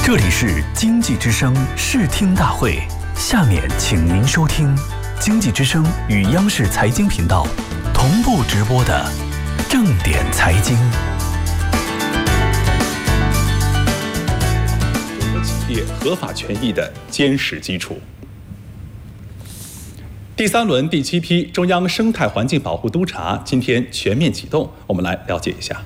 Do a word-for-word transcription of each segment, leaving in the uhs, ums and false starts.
这里是经济之声视听大会，下面请您收听经济之声与央视财经频道同步直播的正点财经。 和企业合法权益的坚实基础。第三轮第七批中央生态环境保护督查今天全面启动，我们来了解一下。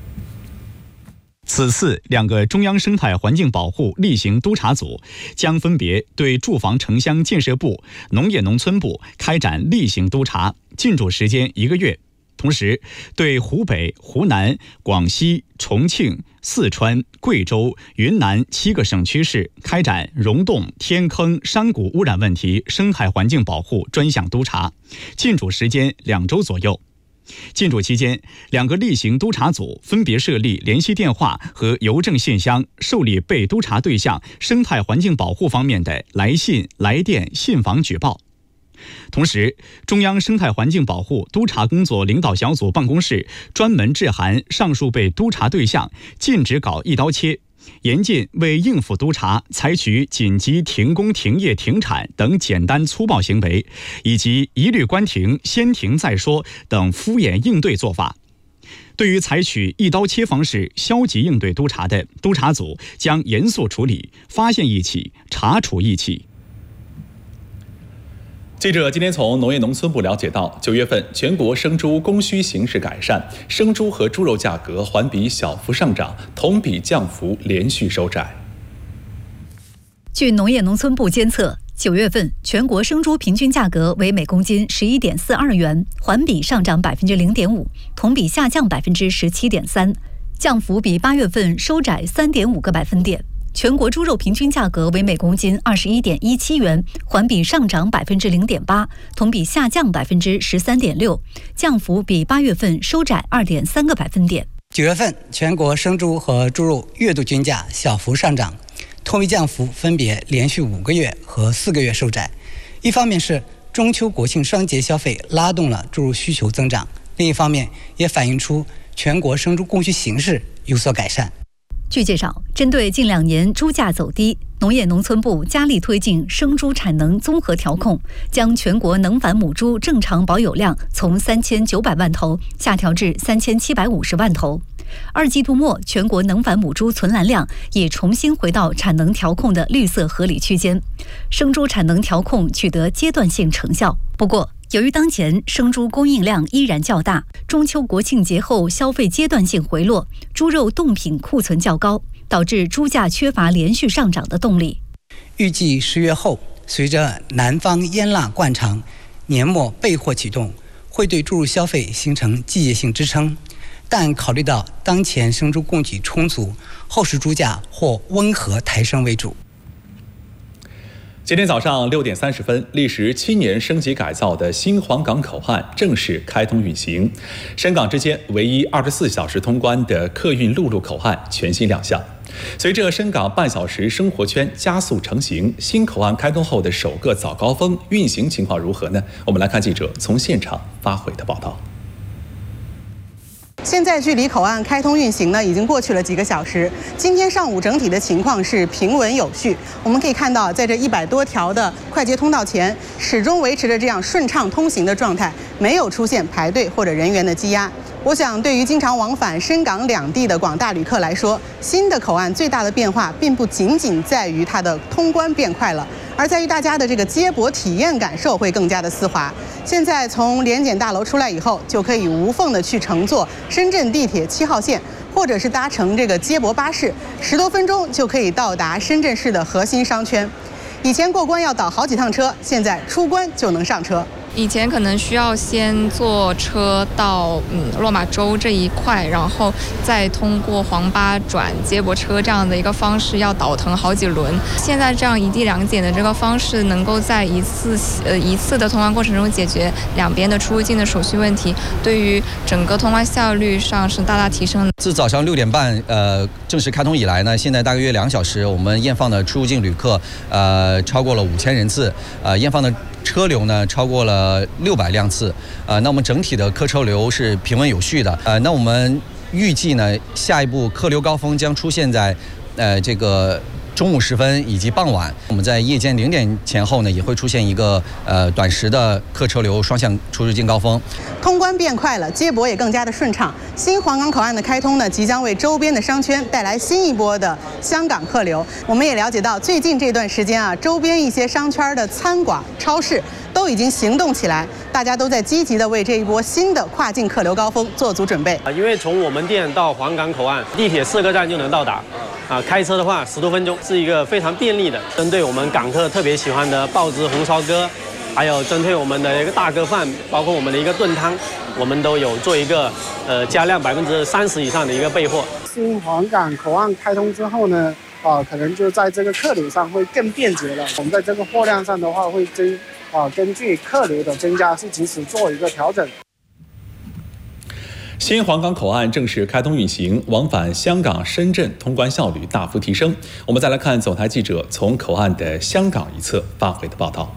此次两个中央生态环境保护例行督查组将分别对住房城乡建设部、农业农村部开展例行督查，进驻时间一个月。同时，对湖北、湖南、广西、重庆、四川、贵州、云南七个省区市开展溶洞、天坑、山谷污染问题生态环境保护专项督查，进驻时间两周左右。进驻期间，两个例行督查组分别设立联系电话和邮政信箱，受理被督查对象生态环境保护方面的来信、来电、信访举报。同时，中央生态环境保护督查工作领导小组办公室专门致函上述被督查对象，禁止搞一刀切，严禁为应付督查采取紧急停工停业停产等简单粗暴行为，以及一律关停、先停再说等敷衍应对做法。对于采取一刀切方式消极应对督查的，督查组将严肃处理，发现一起查处一起。 记者今天从农业农村部了解到，九月份全国生猪供需形势改善，生猪和猪肉价格环比小幅上涨，同比降幅连续收窄。 据农业农村部监测，九月份全国生猪平均价格为每公斤十一点四二元，环比上涨百分之零点五，同比下降百分之十七点三，降幅比八月份收窄三点五个百分点。全国猪肉平均价格为每公斤二十一点一七元，环比上涨百分之零点八，同比下降百分之十三点六，降幅比八月份收窄二点三个百分点。 九月份全国生猪和猪肉月度均价小幅上涨，同比降幅分别连续五个月和四个月收窄。一方面是中秋国庆双节消费拉动了猪肉需求增长，另一方面也反映出全国生猪供需形势有所改善。 据介绍，针对近两年猪价走低，农业农村部加力推进生猪产能综合调控，将全国能繁母猪正常保有量从三千九百万头下调至三千七百五十万头。二季度末，全国能繁母猪存栏量也重新回到产能调控的绿色合理区间，生猪产能调控取得阶段性成效。不过，由于当前生猪供应量依然较大，中秋国庆节后消费阶段性回落，猪肉冻品库存较高，导致猪价缺乏连续上涨的动力。 预计十月后，随着南方腌腊灌肠、年末备货启动，会对猪肉消费形成季节性支撑。但考虑到当前生猪供给充足，后市猪价或温和抬升为主。 今天早上六点三十分，历时七年升级改造的新皇岗口岸正式开通运行，深港之间唯一二十四小时通关的客运陆路口岸全新亮相。随着深港半小时生活圈加速成型，新口岸开通后的首个早高峰运行情况如何呢？我们来看记者从现场发回的报道。 现在距离口岸开通运行呢，已经过去了几个小时。今天上午整体的情况是平稳有序。我们可以看到，在这一百多条的快捷通道前，始终维持着这样顺畅通行的状态，没有出现排队或者人员的积压。我想，对于经常往返深港两地的广大旅客来说，新的口岸最大的变化，并不仅仅在于它的通关变快了，而在于大家的这个接驳体验感受会更加的丝滑。现在从联检大楼出来以后，就可以无缝的去乘坐深圳地铁七号线，或者是搭乘这个接驳巴士，十多分钟就可以到达深圳市的核心商圈。以前过关要倒好几趟车，现在出关就能上车。 以前可能需要先坐车到嗯落马洲这一块，然后再通过黄巴转接驳车这样的一个方式要倒腾好几轮。现在这样一地两检的这个方式，能够在一次呃一次的通关过程中解决两边的出入境的手续问题，对于整个通关效率上是大大提升。 自早上六点半呃正式开通以来呢，现在大约两小时，我们验放的出入境旅客呃超过了五千人次，呃验放的车流呢超过了六百辆次，呃，那我们整体的客车流是平稳有序的，呃，那我们预计呢，下一步客流高峰将出现在，呃，这个中午时分以及傍晚，我们在夜间零点前后呢，也会出现一个呃短时的客车流双向出入境高峰。 通关变快了，接驳也更加的顺畅。新皇岗口岸的开通呢，即将为周边的商圈带来新一波的香港客流。我们也了解到，最近这段时间啊，周边一些商圈的餐馆、超市都已经行动起来，大家都在积极的为这一波新的跨境客流高峰做足准备。 因为从我们店到皇岗口岸，地铁四个站就能到达。啊，开车的话十多分钟，是一个非常便利的。针对我们港客特别喜欢的爆汁红烧鸽，还有针对我们的一个大鸽饭，包括我们的一个炖汤，我们都有做一个呃加量百分之三十以上的一个备货。 新皇岗口岸开通之后呢，啊，可能就在这个客流上会更便捷了。我们在这个货量上的话，会增啊根据客流的增加，是及时做一个调整。 新皇岗口岸正式开通运行，往返香港、深圳通关效率大幅提升。我们再来看总台记者从口岸的香港一侧发回的报道。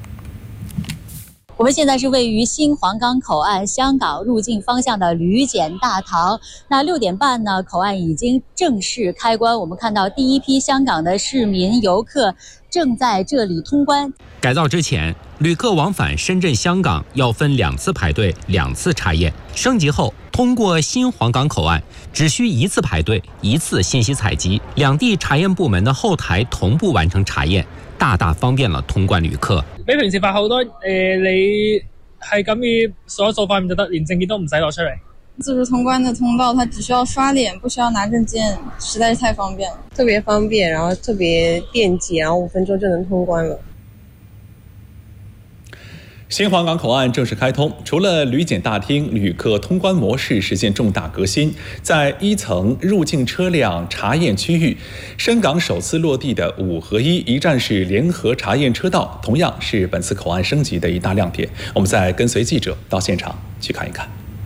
我们现在是位于新皇岗口岸香港入境方向的旅检大堂。那六点半呢，口岸已经正式开关。我们看到第一批香港的市民游客正在这里通关。 改造之前，旅客往返深圳、香港要分两次排队、两次查验。升级后，通过新皇岗口岸只需一次排队、一次信息采集，兩地查驗部門的後台同步完成查驗，大大方便了通關旅客。 比平時快好多，誒、呃，你係咁樣掃一掃塊面就得，連證件都唔使攞出嚟。 自助通關的通道，它只需要刷臉，不需要拿證件，實在是太方便了， 特別方便，然後特別便捷，然後五分鐘就能通關了。 新皇岗口岸正式开通，除了旅检大厅，旅客通关模式实现重大革新。在一层入境车辆查验区域，深港首次落地的五合一一站式联合查验车道，同样是本次口岸升级的一大亮点。我们再跟随记者到现场去看一看。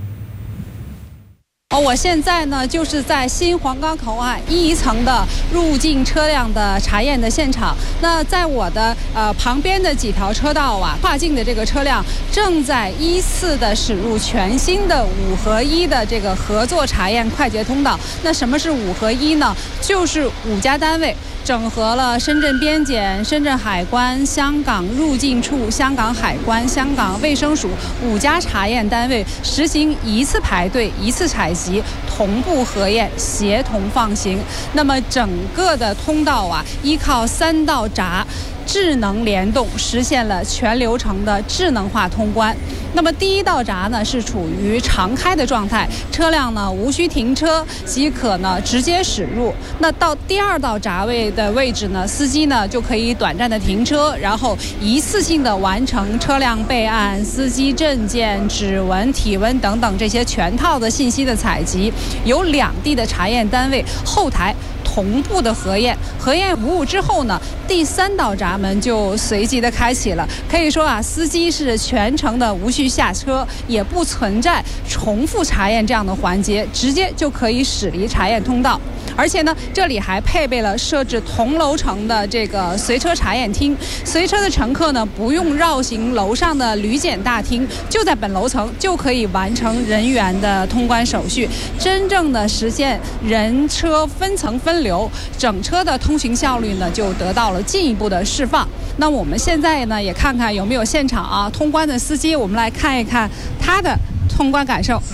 哦，我现在呢就是在新皇岗口岸一层的入境车辆的查验的现场。那在我的呃旁边的几条车道啊，跨境的这个车辆正在依次的驶入全新的五合一的这个合作查验快捷通道。那什么是五合一呢？就是五家单位整合了深圳边检、深圳海关、香港入境处、香港海关、香港卫生署五家查验单位，实行一次排队、一次采集、同步核验、协同放行。那么整个的通道啊，依靠三道闸智能联动，实现了全流程的智能化通关。那么第一道闸呢是处于常开的状态，车辆呢无需停车即可呢直接驶入。那到第二道闸位的位置呢，司机呢就可以短暂的停车，然后一次性的完成车辆备案、司机证件、指纹、体温等等这些全套的信息的采集，由两地的查验单位后台同步的核验，核验无误之后呢，第三道闸门就随即的开启了。可以说啊，司机是全程的无需下车，也不存在重复查验这样的环节，直接就可以驶离查验通道。而且呢，这里还配备了设置同楼层的这个随车查验厅，随车的乘客呢不用绕行楼上的旅检大厅，就在本楼层就可以完成人员的通关手续，真正的实现人车分层分流，整车的通行效率呢就得到了进一步的释放。那我们现在呢也看看有没有现场啊通关的司机，我们来看一看他的通关感受。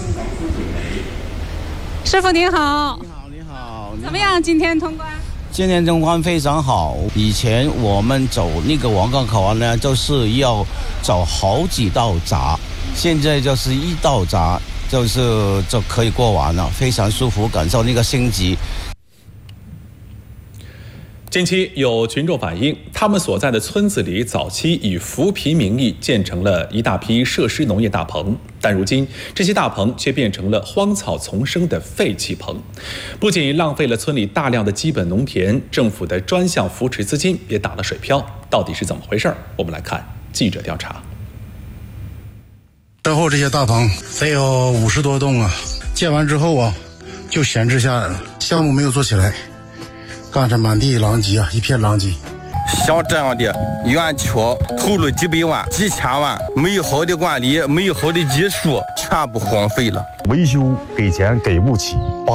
师傅您好。怎么样？今天通关？ 今天通关非常好。以前我们走那个皇岗口岸呢，就是要走好几道闸，现在就是一道闸，就是就可以过完了，非常舒服，感受那个升级。 近期有群众反映，他们所在的村子里早期以扶贫名义建成了一大批设施农业大棚，但如今这些大棚却变成了荒草丛生的废弃棚，不仅浪费了村里大量的基本农田，政府的专项扶持资金也打了水漂。到底是怎么回事？我们来看记者调查。 身后这些大棚得有五十多栋啊，建完之后啊，就闲置下来了，项目没有做起来。干着满地狼藉啊，一片狼藉。 像这样的园区投了几百万、几千万，没有好的管理，没有好的技术，全部荒废了。 维修给钱给不起，把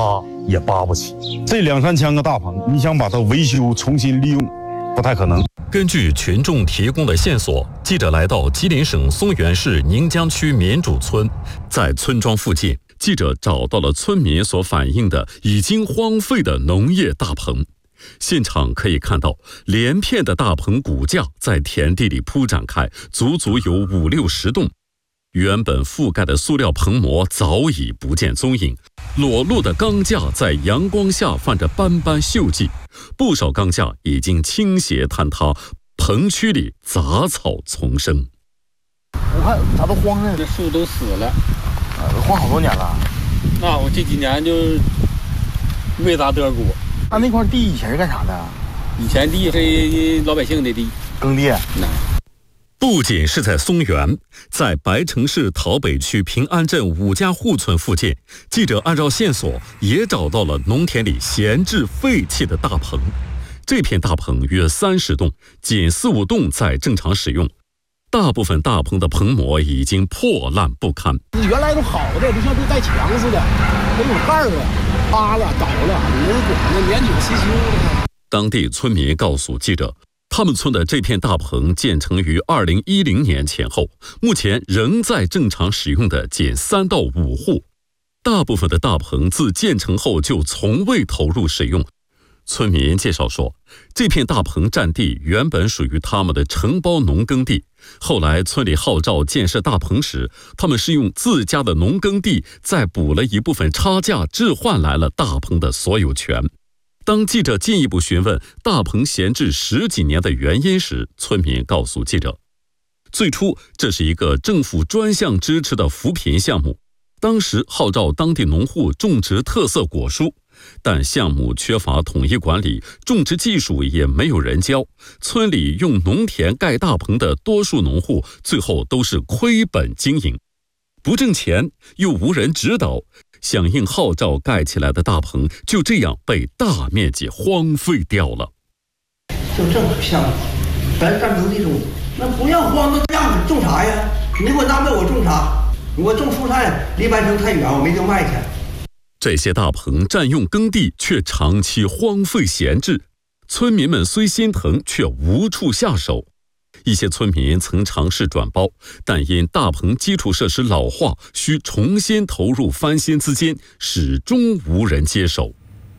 也扒不起。这两三千个大棚，你想把它维修重新利用，不太可能。 根据群众提供的线索，记者来到吉林省松原市宁江区民主村，在村庄附近，记者找到了村民所反映的已经荒废的农业大棚。现场可以看到，连片的大棚骨架在田地里铺展开，足足有五六十栋。原本覆盖的塑料棚膜早已不见踪影，裸露的钢架在阳光下泛着斑斑锈迹，不少钢架已经倾斜坍塌，棚区里杂草丛生。 我看咋都荒了，这树都死了，啊，都荒好多年了。那我这几年就没咋得过。那那块地以前是干啥的？以前地是老百姓的地，耕地。那。 不仅是在松原，在白城市桃北区平安镇五家户村附近，记者按照线索也找到了农田里闲置废弃的大棚。这片大棚约三十栋，仅四五栋在正常使用，大部分大棚的棚膜已经破烂不堪。 原来都好的，就像都带墙似的，都有盖儿啊，塌了、倒了，人管的年久失修了。 当地村民告诉记者，他们村的这片大棚建成于二零一零年前后，目前仍在正常使用的仅三到五户。大部分的大棚自建成后就从未投入使用。村民介绍说，这片大棚占地原本属于他们的承包农耕地，后来村里号召建设大棚时，他们是用自家的农耕地再补了一部分差价，置换来了大棚的所有权。当记者进一步询问大棚闲置十几年的原因时，村民告诉记者，最初这是一个政府专项支持的扶贫项目，当时号召当地农户种植特色果蔬，但项目缺乏统一管理，种植技术也没有人教，村里用农田盖大棚的多数农户最后都是亏本经营，不挣钱又无人指导，响应号召盖起来的大棚就这样被大面积荒废掉了。 就政府项目，咱占耕地种，那不要荒的样子，种啥呀？你给我纳闷我种啥？我种蔬菜离白城太远，我没地卖去。 这些大棚占用耕地，却长期荒废闲置，村民们虽心疼，却无处下手。一些村民曾尝试转包，但因大棚基础设施老化，需重新投入翻新资金，始终无人接手。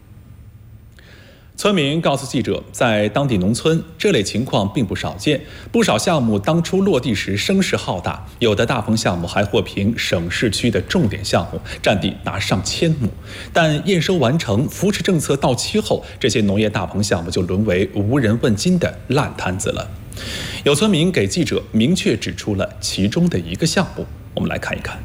村民告诉记者，在当地农村，这类情况并不少见。不少项目当初落地时声势浩大，有的大棚项目还获评省市区的重点项目，占地达上千亩。但验收完成、扶持政策到期后，这些农业大棚项目就沦为无人问津的烂摊子了。有村民给记者明确指出了其中的一个项目，我们来看一看。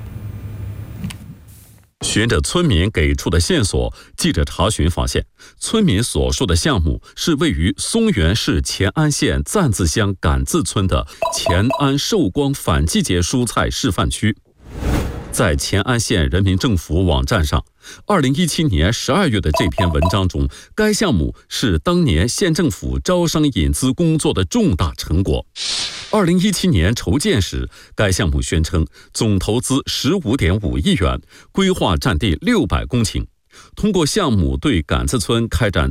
循着村民给出的线索，记者查询发现，村民所说的项目是位于松原市乾安县赞字乡杆子村的乾安寿光反季节蔬菜示范区。在乾安县人民政府网站上，二零一七年十二月的这篇文章中，该项目是当年县政府招商引资工作的重大成果。二零一七年筹建时，该项目宣称总投资十五点五亿元，规划占地六百公顷。通过项目对杆子村开展